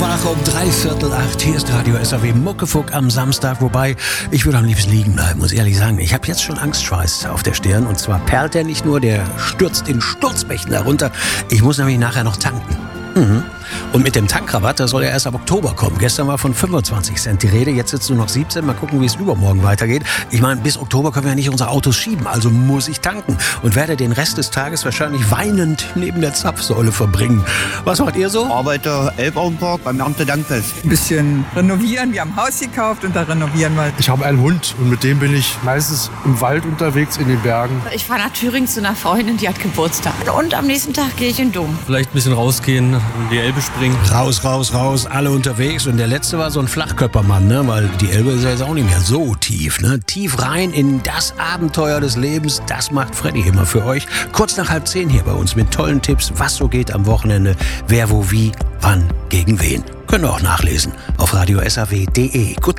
wach um 7:45. Hier ist Radio SAW Muckefuck am Samstag. Wobei, ich würde am liebsten liegen bleiben, muss ehrlich sagen. Ich habe jetzt schon Angstschweiß auf der Stirn. Und zwar perlt der nicht nur, der stürzt in Sturzbächen herunter. Ich muss nämlich nachher noch tanken. Und mit dem Tankrabatt, da soll er erst ab Oktober kommen. Gestern war von 25 Cent die Rede, jetzt sitzt nur noch 17. Mal gucken, wie es übermorgen weitergeht. Ich meine, bis Oktober können wir ja nicht unsere Autos schieben, also muss ich tanken. Und werde den Rest des Tages wahrscheinlich weinend neben der Zapfsäule verbringen. Was macht ihr so? Arbeite Elbauenpark beim Erntedankfest. Ein bisschen renovieren, wir haben ein Haus gekauft und da renovieren wir. Ich habe einen Hund und mit dem bin ich meistens im Wald unterwegs, in den Bergen. Ich fahre nach Thüringen zu einer Freundin, die hat Geburtstag. Und am nächsten Tag gehe ich in den Dom. Vielleicht ein bisschen rausgehen, in die Elbe springen. Raus, alle unterwegs. Und der letzte war so ein Flachkörpermann, ne? Weil die Elbe ist ja jetzt auch nicht mehr so tief. Ne? Tief rein in das Abenteuer des Lebens, das macht Freddy immer für euch. Kurz nach 9:30 hier bei uns mit tollen Tipps, was so geht am Wochenende, wer, wo, wie, wann, gegen wen. Könnt ihr auch nachlesen auf radiosaw.de. Guten